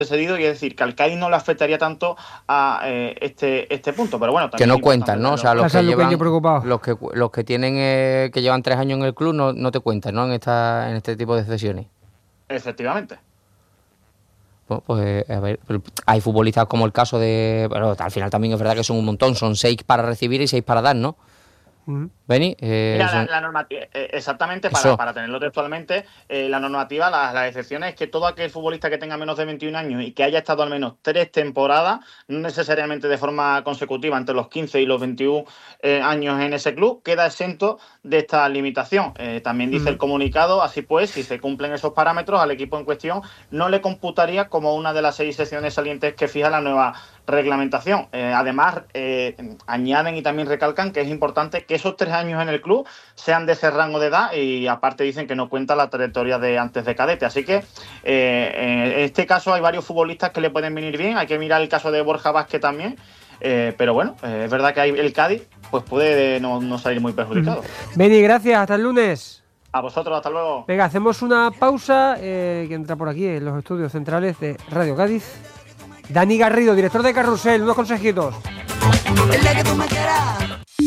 cedido, y es decir, que al Cádiz no le afectaría tanto a este punto, pero bueno, que no cuentan, ¿no? O sea, los que llevan, los que tienen que llevan 3 años en el club no te cuentan, ¿no? En este tipo de cesiones. Efectivamente. Bueno, pues a ver, hay futbolistas como el caso de, pero al final también es verdad que son un montón, son 6 para recibir y 6 para dar, ¿no? Beni, Mira, la normativa, exactamente, para tenerlo textualmente, la normativa, las excepciones es que todo aquel futbolista que tenga menos de 21 años y que haya estado al menos 3 temporadas, no necesariamente de forma consecutiva entre los 15 y los 21 años en ese club, queda exento de esta limitación. También dice el comunicado, así pues, si se cumplen esos parámetros, al equipo en cuestión no le computaría como una de las 6 excepciones salientes que fija la nueva reglamentación. Además, añaden y también recalcan que es importante que esos 3 años en el club sean de ese rango de edad, y aparte dicen que no cuenta la trayectoria de antes de cadete. Así que en este caso hay varios futbolistas que le pueden venir bien. Hay que mirar el caso de Borja Vázquez también. Pero bueno, es verdad que el Cádiz pues puede no salir muy perjudicado. Beni, gracias, hasta el lunes. A vosotros, hasta luego. Venga, hacemos una pausa, que entra por aquí en los estudios centrales de Radio Cádiz Dani Garrido, director de Carrusel, unos consejitos. El día que tú me quieras.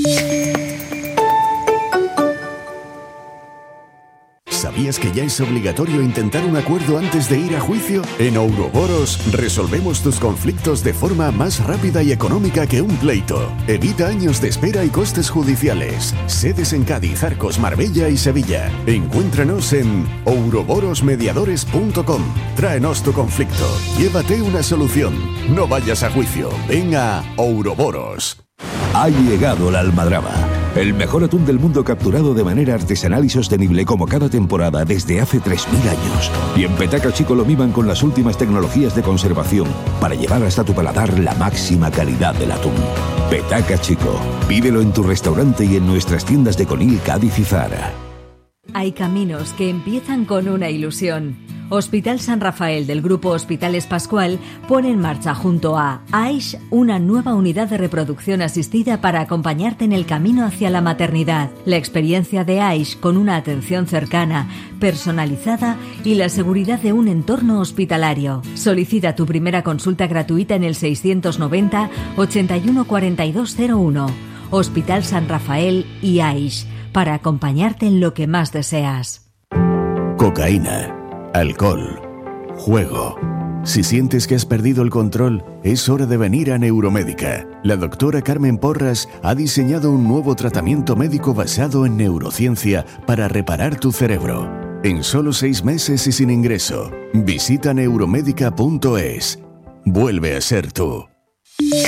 ¿Sabías que ya es obligatorio intentar un acuerdo antes de ir a juicio? En Ouroboros resolvemos tus conflictos de forma más rápida y económica que un pleito. Evita años de espera y costes judiciales. Sedes en Cádiz, Arcos, Marbella y Sevilla. Encuéntranos en ouroborosmediadores.com. Tráenos tu conflicto. Llévate una solución. No vayas a juicio. Ven a Ouroboros. Ha llegado la almadraba, el mejor atún del mundo capturado de manera artesanal y sostenible como cada temporada desde hace 3.000 años. Y en Petaca Chico lo miman con las últimas tecnologías de conservación para llevar hasta tu paladar la máxima calidad del atún. Petaca Chico, pídelo en tu restaurante y en nuestras tiendas de Conil, Cádiz y Zara. Hay caminos que empiezan con una ilusión. Hospital San Rafael del Grupo Hospitales Pascual pone en marcha junto a AISH una nueva unidad de reproducción asistida para acompañarte en el camino hacia la maternidad. La experiencia de AISH con una atención cercana, personalizada y la seguridad de un entorno hospitalario. Solicita tu primera consulta gratuita en el 690 81 4201. Hospital San Rafael y AISH, para acompañarte en lo que más deseas. Cocaína, alcohol, juego. Si sientes que has perdido el control, es hora de venir a Neuromédica. La doctora Carmen Porras ha diseñado un nuevo tratamiento médico basado en neurociencia para reparar tu cerebro. En solo 6 meses y sin ingreso. Visita neuromédica.es. Vuelve a ser tú.